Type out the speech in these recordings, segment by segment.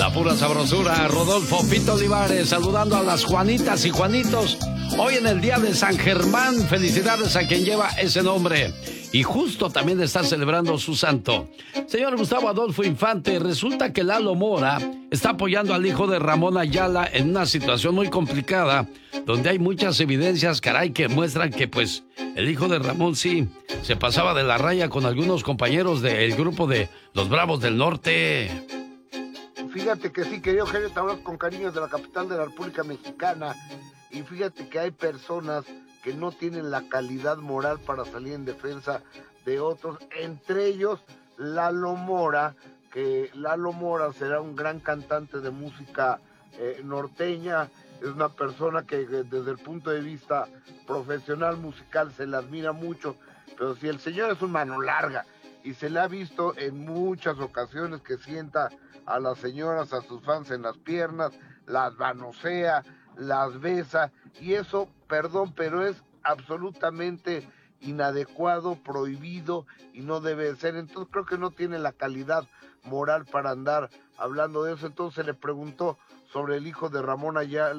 La pura sabrosura, Rodolfo Pito Olivares, saludando a las Juanitas y Juanitos. Hoy en el día de San Germán, felicidades a quien lleva ese nombre. Y justo también está celebrando su santo. Señor Gustavo Adolfo Infante, resulta que Lalo Mora está apoyando al hijo de Ramón Ayala en una situación muy complicada, donde hay muchas evidencias, caray, que muestran que pues el hijo de Ramón sí se pasaba de la raya con algunos compañeros del grupo de los Bravos del Norte. Fíjate que sí, querido Eugenio, te hablas con cariño de la capital de la República Mexicana. Y fíjate que hay personas que no tienen la calidad moral para salir en defensa de otros, entre ellos Lalo Mora, que Lalo Mora será un gran cantante de música norteña, es una persona que desde el punto de vista profesional musical se le admira mucho, pero si el señor es un mano larga y se le ha visto en muchas ocasiones que sienta a las señoras, a sus fans en las piernas, las manosea, las besa, y eso, perdón, pero es absolutamente inadecuado, prohibido y no debe ser. Entonces creo que no tiene la calidad moral para andar hablando de eso. Entonces se le preguntó sobre el hijo de Ramón Ayala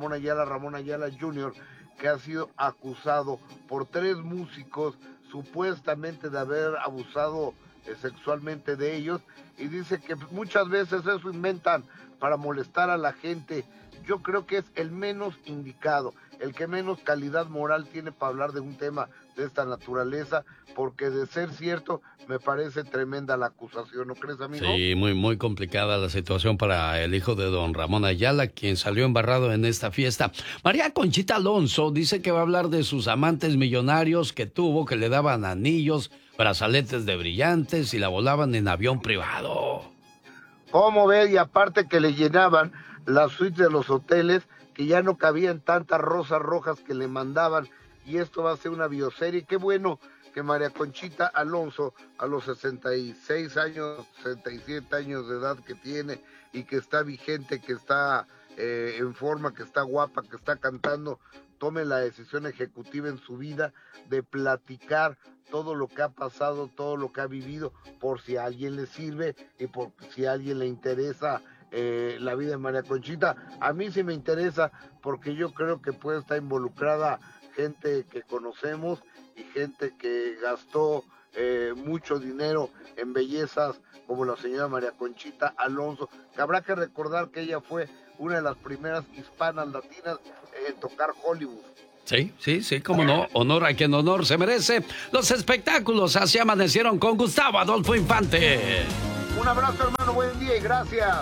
Jr., que ha sido acusado por 3 músicos supuestamente de haber abusado sexualmente de ellos, y dice que muchas veces eso inventan para molestar a la gente. Yo creo que es el menos indicado, el que menos calidad moral tiene para hablar de un tema de esta naturaleza, porque de ser cierto, me parece tremenda la acusación, ¿no crees, amigo? Sí, muy, muy complicada la situación para el hijo de don Ramón Ayala, quien salió embarrado en esta fiesta. María Conchita Alonso dice que va a hablar de sus amantes millonarios que tuvo, que le daban anillos, brazaletes de brillantes y la volaban en avión privado. ¿Cómo ve? Y aparte que le llenaban las suites de los hoteles, que ya no cabían tantas rosas rojas que le mandaban, y esto va a ser una bioserie. Qué bueno que María Conchita Alonso, a los 66 años, 67 años de edad que tiene, y que está vigente, que está en forma, que está guapa, que está cantando, tome la decisión ejecutiva en su vida de platicar todo lo que ha pasado, todo lo que ha vivido, por si a alguien le sirve y por si a alguien le interesa la vida de María Conchita. A mí sí me interesa, porque yo creo que puede estar involucrada gente que conocemos y gente que gastó mucho dinero en bellezas como la señora María Conchita Alonso, que habrá que recordar que ella fue una de las primeras hispanas latinas en tocar Hollywood. Sí, cómo no, honor a quien honor se merece. Los espectáculos así amanecieron con Gustavo Adolfo Infante. Un abrazo, hermano, buen día y gracias.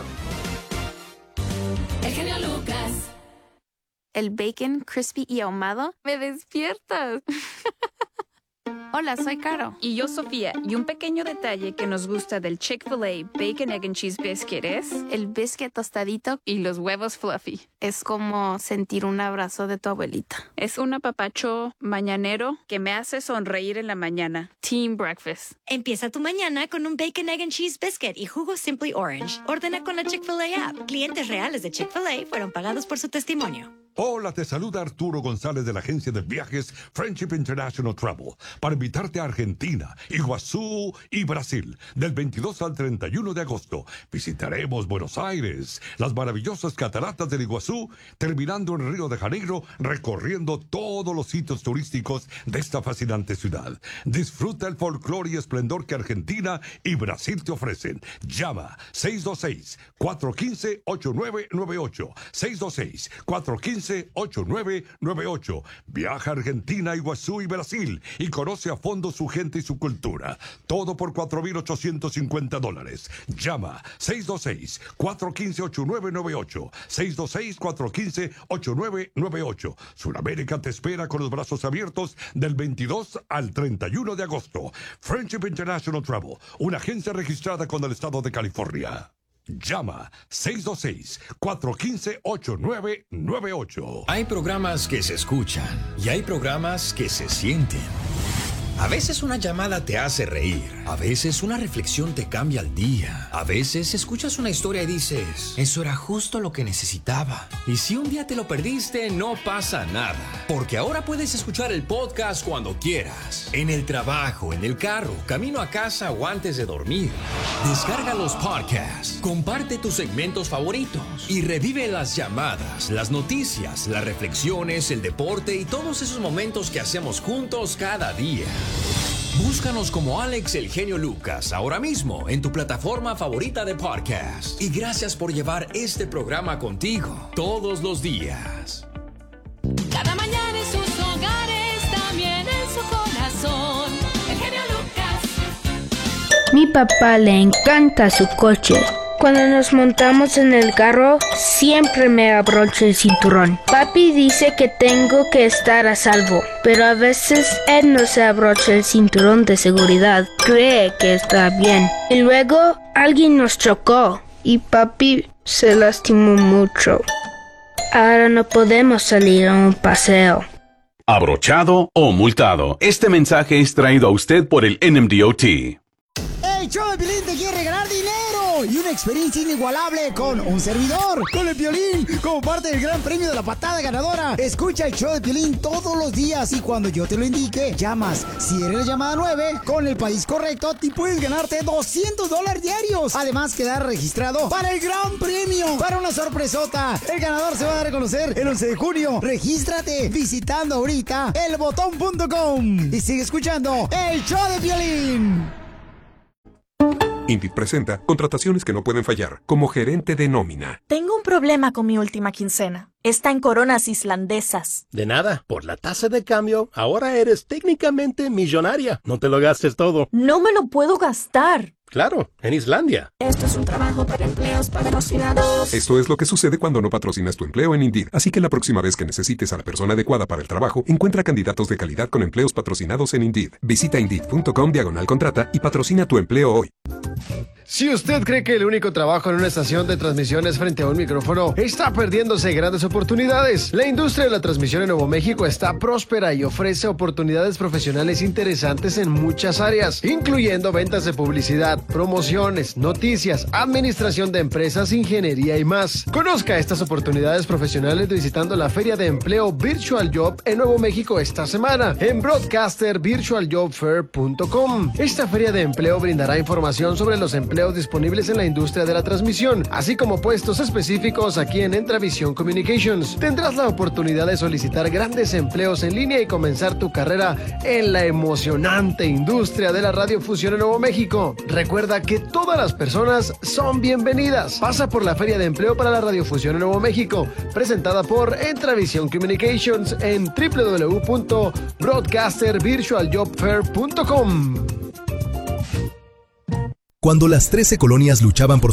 El genio Lucas. El bacon crispy y ahumado me despiertas. Hola, soy Caro. Y yo, Sofía. Y un pequeño detalle que nos gusta del Chick-fil-A Bacon, Egg and Cheese Biscuit es... el biscuit tostadito y los huevos fluffy. es como sentir un abrazo de tu abuelita. Es un apapacho mañanero que me hace sonreír en la mañana. Team Breakfast. Empieza tu mañana con un Bacon, Egg and Cheese Biscuit y jugo Simply Orange. Ordena con la Chick-fil-A app. Clientes reales de Chick-fil-A fueron pagados por su testimonio. Hola, te saluda Arturo González de la agencia de viajes Friendship International Travel para invitarte a Argentina, Iguazú y Brasil del 22 al 31 de agosto. Visitaremos Buenos Aires, las maravillosas cataratas del Iguazú, terminando en Río de Janeiro, recorriendo todos los sitios turísticos de esta fascinante ciudad. Disfruta el folclore y esplendor que Argentina y Brasil te ofrecen. Llama 626-415-8998. 626-415-8998. Viaja a Argentina, Iguazú y Brasil y conoce a fondo su gente y su cultura. Todo por $4,850. Llama 626-415-8998. 626-415-8998. Sudamérica te espera con los brazos abiertos del 22 al 31 de agosto. Friendship International Travel, una agencia registrada con el estado de California. Llama 626-415-8998. Hay programas que se escuchan y hay programas que se sienten. A veces una llamada te hace reír. A veces una reflexión te cambia el día. A veces escuchas una historia y dices, eso era justo lo que necesitaba. Y si un día te lo perdiste, no pasa nada. Porque ahora puedes escuchar el podcast cuando quieras. En el trabajo, en el carro, camino a casa o antes de dormir. Descarga los podcasts. Comparte tus segmentos favoritos. Y revive las llamadas, las noticias, las reflexiones, el deporte y todos esos momentos que hacemos juntos cada día. Búscanos como Alex El Genio Lucas ahora mismo en tu plataforma favorita de podcast. Y gracias por llevar este programa contigo todos los días. Cada mañana en sus hogares, también en su corazón. El Genio Lucas. Mi papá le encanta su coche. Cuando nos montamos en el carro, siempre me abrocho el cinturón. Papi dice que tengo que estar a salvo, pero a veces él no se abrocha el cinturón de seguridad. Cree que está bien. Y luego alguien nos chocó y papi se lastimó mucho. Ahora no podemos salir a un paseo. Abrochado o multado. Este mensaje es traído a usted por el NMDOT. El show de Piolín te quiere regalar dinero y una experiencia inigualable con un servidor, con el Piolín, como parte del gran premio de la patada ganadora. Escucha el show de Piolín todos los días y cuando yo te lo indique, llamas. Si eres la llamada 9, con el país correcto, te puedes ganarte $200 diarios. Además, quedar registrado para el gran premio, para una sorpresota. El ganador se va a dar a conocer el 11 de junio. Regístrate visitando ahorita elbotón.com y sigue escuchando el show de Piolín. Indeed presenta contrataciones que no pueden fallar, como gerente de nómina. Tengo un problema con mi última quincena. Está en coronas islandesas. De nada, por la tasa de cambio, ahora eres técnicamente millonaria. No te lo gastes todo. No me lo puedo gastar. Claro, en Islandia. Esto es un trabajo para empleos patrocinados. Esto es lo que sucede cuando no patrocinas tu empleo en Indeed. Así que la próxima vez que necesites a la persona adecuada para el trabajo, encuentra candidatos de calidad con empleos patrocinados en Indeed. Visita Indeed.com/contrata y patrocina tu empleo hoy. Si usted cree que el único trabajo en una estación de transmisión es frente a un micrófono, está perdiéndose grandes oportunidades. La industria de la transmisión en Nuevo México está próspera y ofrece oportunidades profesionales interesantes en muchas áreas, incluyendo ventas de publicidad, promociones, noticias, administración de empresas, ingeniería y más. Conozca estas oportunidades profesionales visitando la Feria de Empleo Virtual Job en Nuevo México esta semana en broadcastervirtualjobfair.com. Esta feria de empleo brindará información sobre los empleos disponibles en la industria de la transmisión, así como puestos específicos aquí en Entravisión Communications. Tendrás la oportunidad de solicitar grandes empleos en línea y comenzar tu carrera en la emocionante industria de la radiofusión en Nuevo México. Recuerda que todas las personas son bienvenidas. Pasa por la Feria de Empleo para la Radiofusión en Nuevo México, presentada por Entravisión Communications en www.broadcastervirtualjobfair.com. Cuando las 13 colonias luchaban por